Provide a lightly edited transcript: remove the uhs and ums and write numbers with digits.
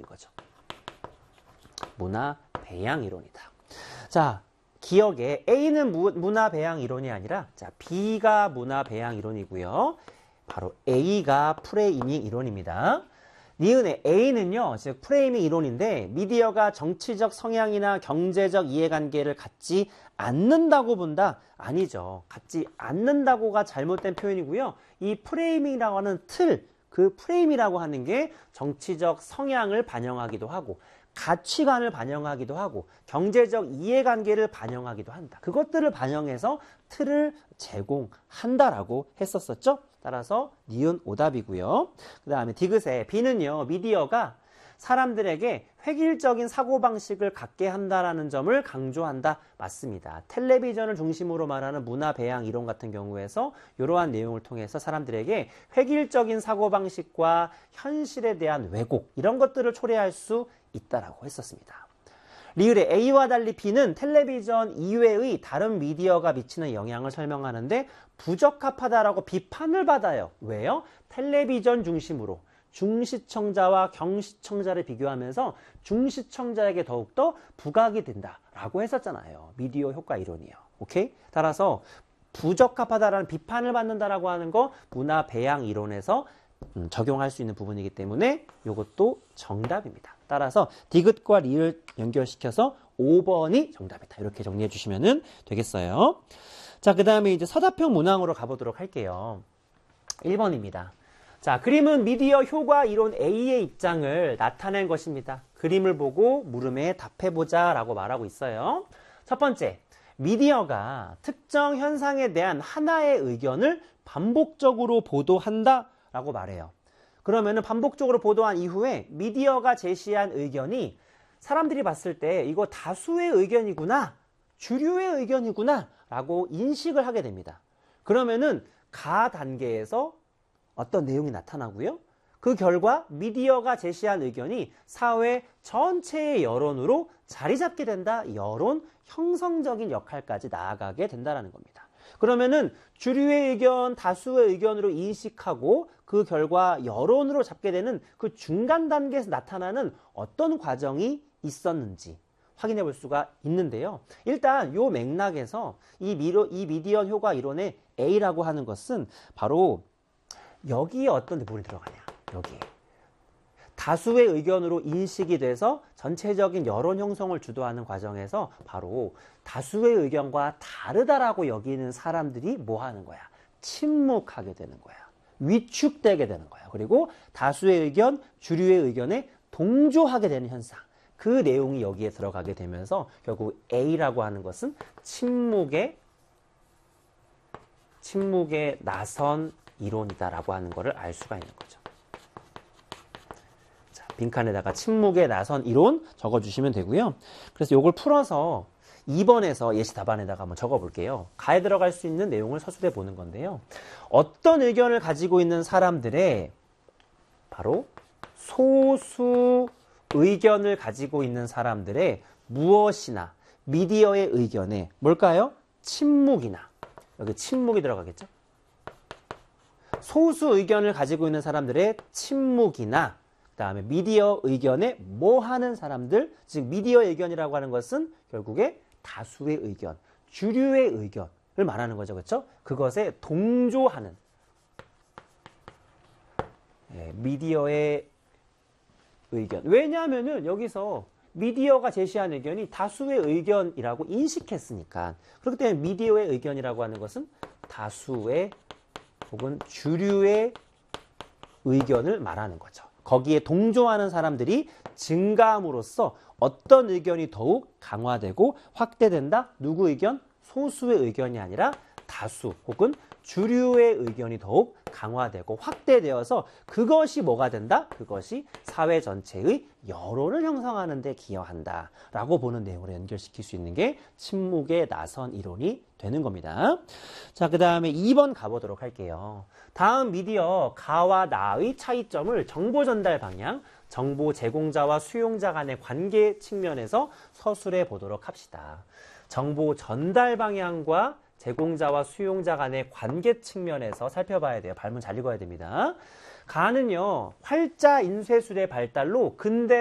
거죠. 문화 배양 이론이다. 자, 기억에 A는 문화 배양 이론이 아니라 자, B가 문화 배양 이론이고요. 바로 A가 프레이밍 이론입니다. 니은의 A는요, 즉 프레이밍 이론인데 미디어가 정치적 성향이나 경제적 이해관계를 갖지 않는다고 본다? 아니죠. 갖지 않는다고가 잘못된 표현이고요. 이 프레이밍이라고 하는 틀, 그 프레임이라고 하는 게 정치적 성향을 반영하기도 하고 가치관을 반영하기도 하고 경제적 이해관계를 반영하기도 한다. 그것들을 반영해서 틀을 제공한다라고 했었었죠. 따라서 니은 오답이고요. 그 다음에 디귿의 B는요. 미디어가 사람들에게 획일적인 사고방식을 갖게 한다라는 점을 강조한다. 맞습니다. 텔레비전을 중심으로 말하는 문화 배양 이론 같은 경우에서 이러한 내용을 통해서 사람들에게 획일적인 사고방식과 현실에 대한 왜곡 이런 것들을 초래할 수 있다라고 했었습니다. 리을의 A와 달리 B는 텔레비전 이외의 다른 미디어가 미치는 영향을 설명하는데 부적합하다라고 비판을 받아요. 왜요? 텔레비전 중심으로 중시청자와 경시청자를 비교하면서 중시청자에게 더욱더 부각이 된다라고 했었잖아요. 미디어 효과 이론이요. 오케이? 따라서 부적합하다라는 비판을 받는다라고 하는 거 문화 배양 이론에서 적용할 수 있는 부분이기 때문에 이것도 정답입니다. 따라서 디귿과 리을 연결시켜서 5번이 정답이다. 이렇게 정리해 주시면 되겠어요. 자, 그 다음에 이제 서답형 문항으로 가보도록 할게요. 1번입니다. 자, 그림은 미디어 효과 이론 A의 입장을 나타낸 것입니다. 그림을 보고 물음에 답해보자 라고 말하고 있어요. 첫 번째, 미디어가 특정 현상에 대한 하나의 의견을 반복적으로 보도한다 라고 말해요. 그러면은 반복적으로 보도한 이후에 미디어가 제시한 의견이 사람들이 봤을 때 이거 다수의 의견이구나, 주류의 의견이구나 라고 인식을 하게 됩니다. 그러면은 가 단계에서 어떤 내용이 나타나고요. 그 결과 미디어가 제시한 의견이 사회 전체의 여론으로 자리 잡게 된다. 여론 형성적인 역할까지 나아가게 된다는 겁니다. 그러면은 주류의 의견, 다수의 의견으로 인식하고 그 결과 여론으로 잡게 되는 그 중간 단계에서 나타나는 어떤 과정이 있었는지 확인해 볼 수가 있는데요. 일단 이 맥락에서 이 미디어 효과 이론의 A라고 하는 것은 바로 여기에 어떤 부분이 들어가냐. 여기에. 다수의 의견으로 인식이 돼서 전체적인 여론 형성을 주도하는 과정에서 바로 다수의 의견과 다르다라고 여기는 사람들이 뭐 하는 거야? 침묵하게 되는 거야. 위축되게 되는 거야. 그리고 다수의 의견, 주류의 의견에 동조하게 되는 현상. 그 내용이 여기에 들어가게 되면서 결국 A라고 하는 것은 침묵의 나선 이론이다라고 하는 것을 알 수가 있는 거죠. 자, 빈칸에다가 침묵의 나선 이론 적어주시면 되고요. 그래서 이걸 풀어서 2번에서 예시 답안에다가 한번 적어볼게요. 가에 들어갈 수 있는 내용을 서술해 보는 건데요. 어떤 의견을 가지고 있는 사람들의 바로 소수 의견을 가지고 있는 사람들의 무엇이나 미디어의 의견에 뭘까요? 침묵이나 여기 침묵이 들어가겠죠? 소수 의견을 가지고 있는 사람들의 침묵이나 그 다음에 미디어 의견에 뭐 하는 사람들, 즉 미디어 의견이라고 하는 것은 결국에 다수의 의견, 주류의 의견을 말하는 거죠. 그렇죠? 그것에 동조하는 미디어의 의견. 왜냐하면은 여기서 미디어가 제시한 의견이 다수의 의견이라고 인식했으니까. 그렇기 때문에 미디어의 의견이라고 하는 것은 다수의 혹은 주류의 의견을 말하는 거죠. 거기에 동조하는 사람들이 증가함으로써 어떤 의견이 더욱 강화되고 확대된다? 누구 의견? 소수의 의견이 아니라 다수 혹은 주류의 의견이 더욱 강화되고 확대되어서 그것이 뭐가 된다? 그것이 사회 전체의 여론을 형성하는 데 기여한다 라고 보는 내용으로 연결시킬 수 있는 게 침묵의 나선 이론이 되는 겁니다. 자, 그 다음에 2번 가보도록 할게요. 다음 미디어 가와 나의 차이점을 정보 전달 방향, 정보 제공자와 수용자 간의 관계 측면에서 서술해 보도록 합시다. 정보 전달 방향과 제공자와 수용자 간의 관계 측면에서 살펴봐야 돼요. 발문 잘 읽어야 됩니다. 가는요, 활자 인쇄술의 발달로 근대